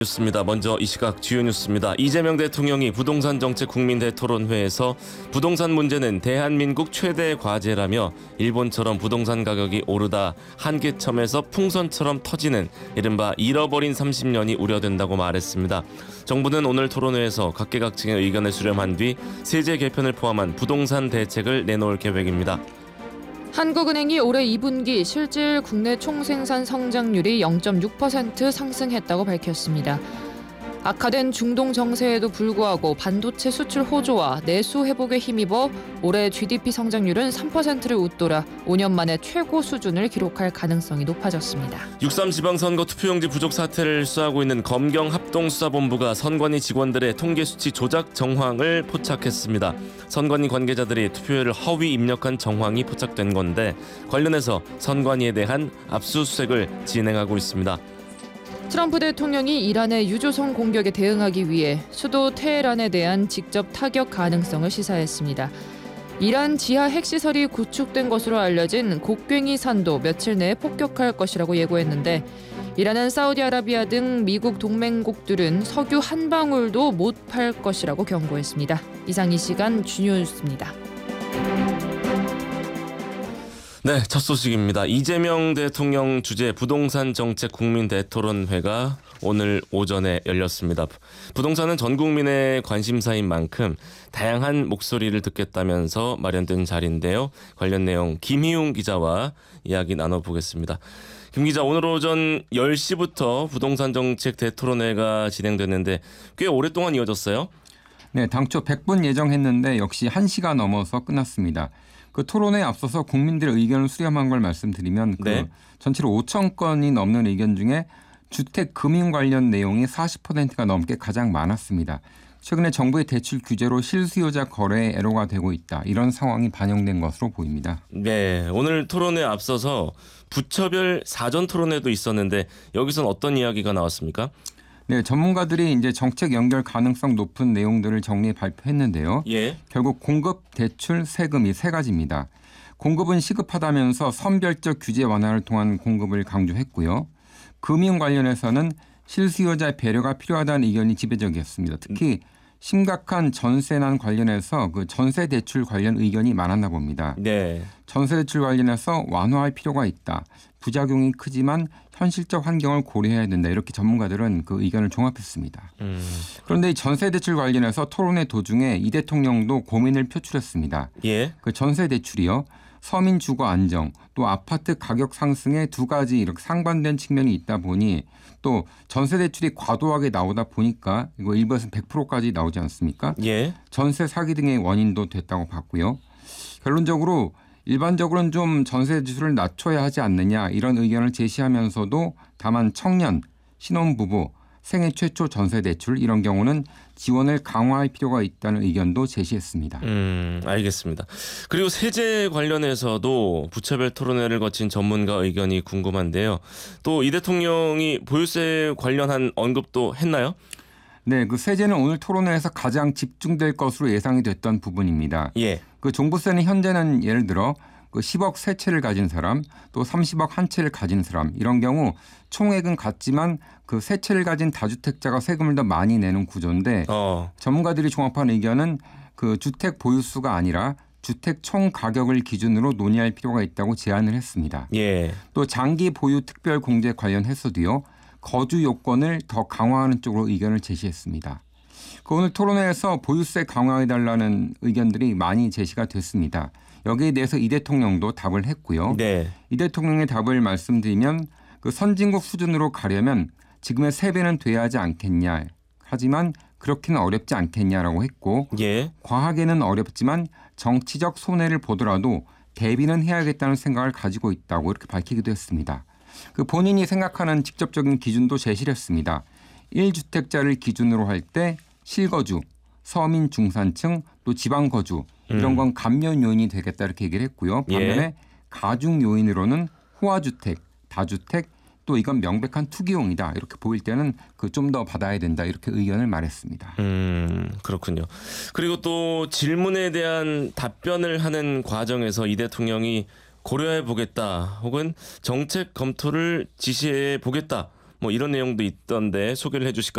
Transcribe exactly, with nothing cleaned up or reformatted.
뉴스입니다. 먼저 이 시각 주요 뉴스입니다. 이재명 대통령이 부동산 정책 국민 대토론회에서 부동산 문제는 대한민국 최대 과제라며 일본처럼 부동산 가격이 오르다 한계점에서 풍선처럼 터지는 이른바 잃어버린 삼십 년이 우려된다고 말했습니다. 정부는 오늘 토론회에서 각계각층의 의견을 수렴한 뒤 세제 개편을 포함한 부동산 대책을 내놓을 계획입니다. 한국은행이 올해 이 분기 실질 국내 총생산 성장률이 영 점 육 퍼센트 상승했다고 밝혔습니다. 악화된 중동 정세에도 불구하고 반도체 수출 호조와 내수 회복에 힘입어 올해 지디피 성장률은 삼 퍼센트를 웃돌아 오 년 만에 최고 수준을 기록할 가능성이 높아졌습니다. 육삼 지방선거 투표용지 부족 사태를 수사하고 있는 검경합동수사본부가 선관위 직원들의 통계 수치 조작 정황을 포착했습니다. 선관위 관계자들이 투표율을 허위 입력한 정황이 포착된 건데 관련해서 선관위에 대한 압수수색을 진행하고 있습니다. 트럼프 대통령이 이란의 유조선 공격에 대응하기 위해 수도 테헤란에 대한 직접 타격 가능성을 시사했습니다. 이란 지하 핵시설이 구축된 것으로 알려진 곡괭이 산도 며칠 내에 폭격할 것이라고 예고했는데 이란은 사우디아라비아 등 미국 동맹국들은 석유 한 방울도 못 팔 것이라고 경고했습니다. 이상 이 시간 주요 뉴스입니다. 네, 첫 소식입니다. 이재명 대통령 주재 부동산 정책 국민 대토론회가 오늘 오전에 열렸습니다. 부동산은 전 국민의 관심사인 만큼 다양한 목소리를 듣겠다면서 마련된 자리인데요. 관련 내용 김희웅 기자와 이야기 나눠보겠습니다. 김 기자, 오늘 오전 열 시부터 부동산 정책 대토론회가 진행됐는데 꽤 오랫동안 이어졌어요? 네, 당초 백 분 예정했는데 역시 한 시가 넘어서 끝났습니다. 그 토론회에 앞서서 국민들의 의견을 수렴한 걸 말씀드리면 그 네. 전체로 오천 건이 넘는 의견 중에 주택 금융 관련 내용이 사십 퍼센트가 넘게 가장 많았습니다. 최근에 정부의 대출 규제로 실수요자 거래에 애로가 되고 있다. 이런 상황이 반영된 것으로 보입니다. 네, 오늘 토론회에 앞서서 부처별 사전 토론회도 있었는데 여기선 어떤 이야기가 나왔습니까? 네, 전문가들이 이제 정책 연결 가능성 높은 내용들을 정리해 발표했는데요. 예. 결국 공급, 대출, 세금 이 세 가지입니다. 공급은 시급하다면서 선별적 규제 완화를 통한 공급을 강조했고요. 금융 관련해서는 실수요자의 배려가 필요하다는 의견이 지배적이었습니다. 특히 심각한 전세난 관련해서 그 전세 대출 관련 의견이 많았나 봅니다. 네. 전세 대출 관련해서 완화할 필요가 있다. 부작용이 크지만 현실적 환경을 고려해야 된다. 이렇게 전문가들은 그 의견을 종합했습니다. 음. 그런데 이 전세 대출 관련해서 토론회 도중에 이 대통령도 고민을 표출했습니다. 예. 그 전세 대출이요. 서민 주거 안정 또 아파트 가격 상승에 두 가지 이렇게 상반된 측면이 있다 보니 또 전세 대출이 과도하게 나오다 보니까 이거 일부에서는 백 퍼센트까지 나오지 않습니까? 예. 전세 사기 등의 원인도 됐다고 봤고요. 결론적으로 일반적으로는 좀 전세 대출을 낮춰야 하지 않느냐 이런 의견을 제시하면서도 다만 청년, 신혼부부, 생애 최초 전세 대출 이런 경우는 지원을 강화할 필요가 있다는 의견도 제시했습니다. 음, 알겠습니다. 그리고 세제 관련해서도 부처별 토론회를 거친 전문가 의견이 궁금한데요. 또 이 대통령이 보유세 관련한 언급도 했나요? 네, 그 세제는 오늘 토론회에서 가장 집중될 것으로 예상이 됐던 부분입니다. 예. 그 종부세는 현재는 예를 들어 그 십억 세 채를 가진 사람 또 삼십억 한 채를 가진 사람 이런 경우 총액은 같지만 그 세 채를 가진 다주택자가 세금을 더 많이 내는 구조인데 어. 전문가들이 종합한 의견은 그 주택 보유수가 아니라 주택 총 가격을 기준으로 논의할 필요가 있다고 제안을 했습니다. 예. 또 장기 보유 특별 공제 관련해서도요. 거주 요건을 더 강화하는 쪽으로 의견을 제시했습니다. 그 오늘 토론회에서 보유세 강화해달라는 의견들이 많이 제시가 됐습니다. 여기에 대해서 이 대통령도 답을 했고요. 네. 이 대통령의 답을 말씀드리면 그 선진국 수준으로 가려면 지금의 세 배는 돼야 하지 않겠냐. 하지만 그렇게는 어렵지 않겠냐라고 했고 예. 과하게는 어렵지만 정치적 손해를 보더라도 대비는 해야겠다는 생각을 가지고 있다고 이렇게 밝히기도 했습니다. 그 본인이 생각하는 직접적인 기준도 제시를 했습니다. 일 주택자를 기준으로 할 때 실거주, 서민 중산층 또 지방거주 이런 건 감면 요인이 되겠다 이렇게 얘기를 했고요. 반면에 예. 가중 요인으로는 호화주택, 다주택 또 이건 명백한 투기용이다 이렇게 보일 때는 그 좀 더 받아야 된다 이렇게 의견을 말했습니다. 음, 그렇군요. 그리고 또 질문에 대한 답변을 하는 과정에서 이 대통령이 고려해 보겠다 혹은 정책 검토를 지시해 보겠다 뭐 이런 내용도 있던데 소개를 해주실까요?